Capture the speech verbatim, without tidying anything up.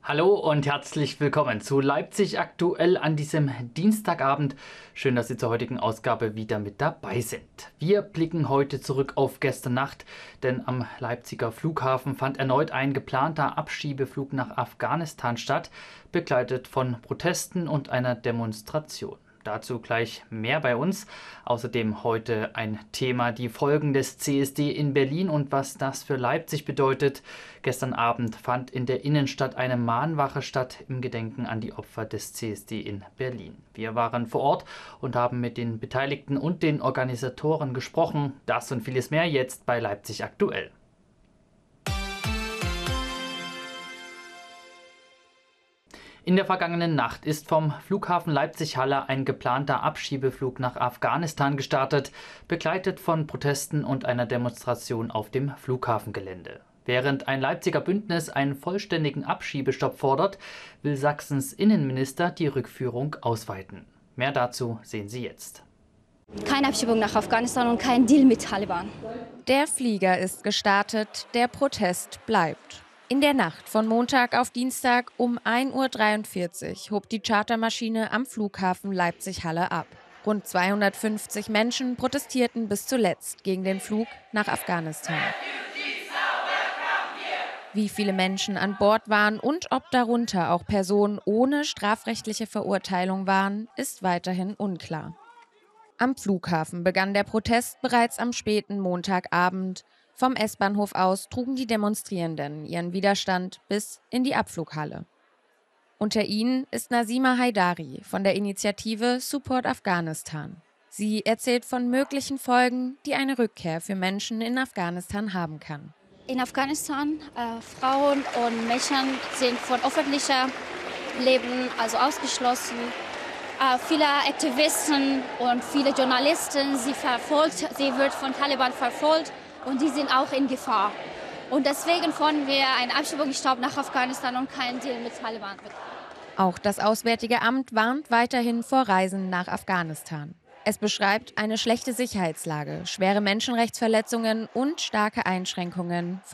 Hallo und herzlich willkommen zu Leipzig aktuell an diesem Dienstagabend. Schön, dass Sie zur heutigen Ausgabe wieder mit dabei sind. Wir blicken heute zurück auf gestern Nacht, denn am Leipziger Flughafen fand erneut ein geplanter Abschiebeflug nach Afghanistan statt, begleitet von Protesten und einer Demonstration. Dazu gleich mehr bei uns. Außerdem heute ein Thema, die Folgen des C S D in Berlin und was das für Leipzig bedeutet. Gestern Abend fand in der Innenstadt eine Mahnwache statt im Gedenken an die Opfer des C S D in Berlin. Wir waren vor Ort und haben mit den Beteiligten und den Organisatoren gesprochen. Das und vieles mehr jetzt bei Leipzig aktuell. In der vergangenen Nacht ist vom Flughafen Leipzig-Halle ein geplanter Abschiebeflug nach Afghanistan gestartet, begleitet von Protesten und einer Demonstration auf dem Flughafengelände. Während ein Leipziger Bündnis einen vollständigen Abschiebestopp fordert, will Sachsens Innenminister die Rückführung ausweiten. Mehr dazu sehen Sie jetzt. Keine Abschiebung nach Afghanistan und kein Deal mit Taliban. Der Flieger ist gestartet, der Protest bleibt. In der Nacht von Montag auf Dienstag um ein Uhr dreiundvierzig hob die Chartermaschine am Flughafen Leipzig-Halle ab. Rund zweihundertfünfzig Menschen protestierten bis zuletzt gegen den Flug nach Afghanistan. Wie viele Menschen an Bord waren und ob darunter auch Personen ohne strafrechtliche Verurteilung waren, ist weiterhin unklar. Am Flughafen begann der Protest bereits am späten Montagabend. Vom S-Bahnhof aus trugen die Demonstrierenden ihren Widerstand bis in die Abflughalle. Unter ihnen ist Nazima Haidari von der Initiative Support Afghanistan. Sie erzählt von möglichen Folgen, die eine Rückkehr für Menschen in Afghanistan haben kann. In Afghanistan, äh, Frauen und Mädchen sind von öffentlichem Leben also ausgeschlossen. Äh, viele Aktivisten und viele Journalisten, sie verfolgt, sie wird von Taliban verfolgt. Und die sind auch in Gefahr. Und deswegen fordern wir einen Abschiebungsstopp nach Afghanistan und keinen Deal mit Taliban. Auch das Auswärtige Amt warnt weiterhin vor Reisen nach Afghanistan. Es beschreibt eine schlechte Sicherheitslage, schwere Menschenrechtsverletzungen und starke Einschränkungen